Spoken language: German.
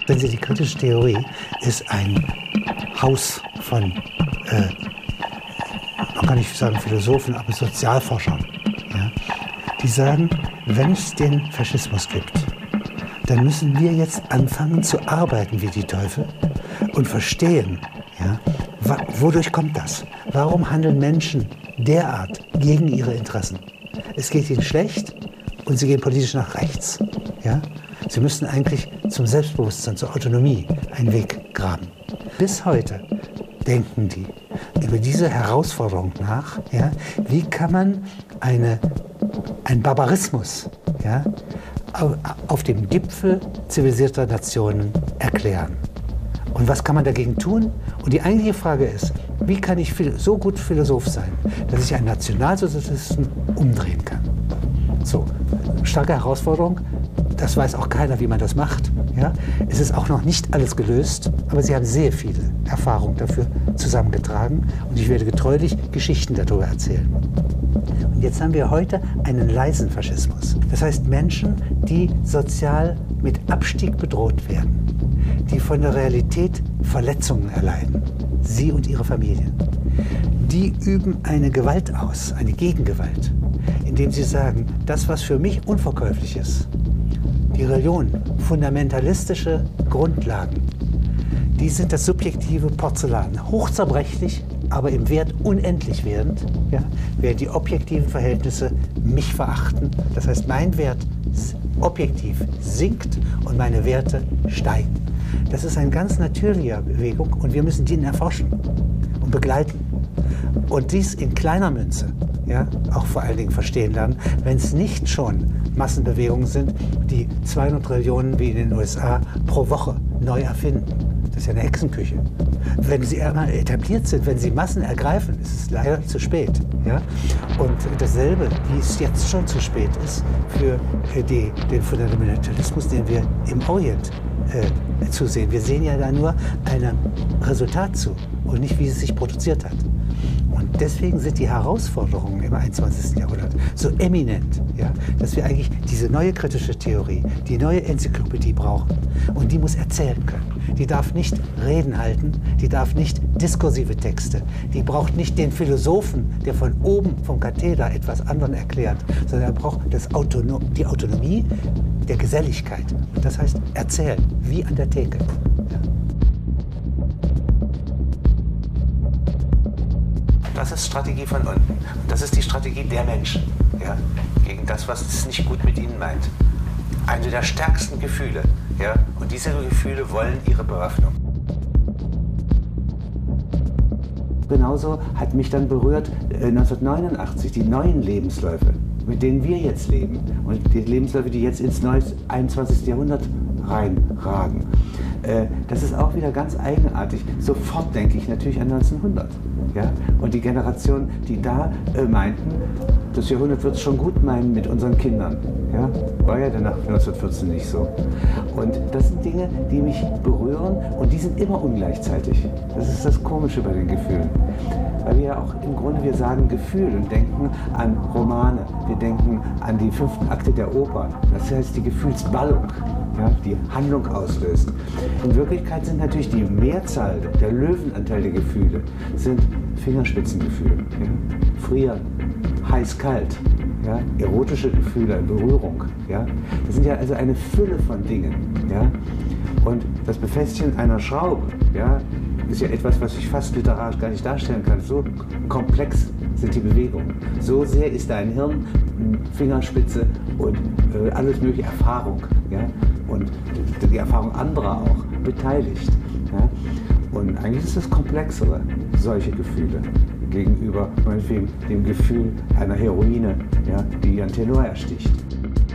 Wenn Sie, die kritische Theorie ist ein Haus von, man kann nicht sagen Philosophen, aber Sozialforschern. Ja? Die sagen, wenn es den Faschismus gibt, dann müssen wir jetzt anfangen zu arbeiten wie die Teufel und verstehen, ja, wodurch kommt das? Warum handeln Menschen derart gegen ihre Interessen? Es geht ihnen schlecht und sie gehen politisch nach rechts. Ja? Sie müssten eigentlich zum Selbstbewusstsein, zur Autonomie einen Weg graben. Bis heute denken die über diese Herausforderung nach, ja? Wie kann man einen Barbarismus, ja, auf dem Gipfel zivilisierter Nationen erklären. Und was kann man dagegen tun? Und die eigentliche Frage ist, wie kann ich so gut Philosoph sein, dass ich einen Nationalsozialisten umdrehen kann? So, starke Herausforderung. Das weiß auch keiner, wie man das macht. Ja? Es ist auch noch nicht alles gelöst, aber sie haben sehr viele Erfahrungen dafür zusammengetragen. Und ich werde getreulich Geschichten darüber erzählen. Und jetzt haben wir heute einen leisen Faschismus. Das heißt Menschen, die sozial mit Abstieg bedroht werden, die von der Realität Verletzungen erleiden, sie und ihre Familien. Die üben eine Gewalt aus, eine Gegengewalt, indem sie sagen, das, was für mich unverkäuflich ist, die Religion, fundamentalistische Grundlagen, die sind das subjektive Porzellan, hochzerbrechlich, aber im Wert unendlich werdend, ja, während die objektiven Verhältnisse mich verachten. Das heißt, mein Wert objektiv sinkt und meine Werte steigen. Das ist eine ganz natürliche Bewegung und wir müssen die erforschen und begleiten. Und dies in kleiner Münze, ja, auch vor allen Dingen verstehen lernen, wenn es nicht schon Massenbewegungen sind, die 200 Trillionen wie in den USA pro Woche neu erfinden. Das ist ja eine Hexenküche. Wenn sie einmal etabliert sind, wenn sie Massen ergreifen, ist es leider zu spät. Ja? Und dasselbe, wie es jetzt schon zu spät ist für den Fundamentalismus, den wir im Orient zusehen. Wir sehen ja da nur ein Resultat zu und nicht, wie es sich produziert hat. Und deswegen sind die Herausforderungen im 21. Jahrhundert so eminent, ja, dass wir eigentlich diese neue kritische Theorie, die neue Enzyklopädie brauchen. Und die muss erzählen können. Die darf nicht Reden halten, die darf nicht diskursive Texte. Die braucht nicht den Philosophen, der von oben vom Katheder etwas anderen erklärt, sondern er braucht die Autonomie der Geselligkeit. Und das heißt erzählen, wie an der Theke. Ja. Das ist Strategie von unten. Das ist die Strategie der Menschen, ja, gegen das, was es nicht gut mit ihnen meint. Eine der stärksten Gefühle. Ja, und diese Gefühle wollen ihre Bewaffnung. Genauso hat mich dann berührt 1989 die neuen Lebensläufe, mit denen wir jetzt leben. Und die Lebensläufe, die jetzt ins 21. Jahrhundert reinragen. Das ist auch wieder ganz eigenartig. Sofort denke ich natürlich an 1900. Ja? Und die Generation, die da meinten, das Jahrhundert wird es schon gut meinen mit unseren Kindern. Ja? War ja dann nach 1914 nicht so. Und das sind Dinge, die mich berühren und die sind immer ungleichzeitig. Das ist das Komische bei den Gefühlen. Weil wir ja auch im Grunde, wir sagen Gefühl und denken an Romane, wir denken an die 5. Akte der Oper. Das heißt die Gefühlsballung, ja, die Handlung auslöst. In Wirklichkeit sind natürlich die Mehrzahl, der Löwenanteil der Gefühle, sind Fingerspitzengefühle. Ja? Frieren, heiß-kalt, ja? Erotische Gefühle, Berührung. Ja? Das sind ja also eine Fülle von Dingen. Ja? Und das Befestigen einer Schraube, ja, ist ja etwas, was ich fast literarisch gar nicht darstellen kann. So komplex sind die Bewegungen. So sehr ist dein Hirn, Fingerspitze und alles mögliche Erfahrung. Ja? Und die Erfahrung anderer auch beteiligt. Ja? Und eigentlich ist es komplexere, solche Gefühle, gegenüber meinetwegen dem Gefühl einer Heroine, ja, die ihren Tenor ersticht.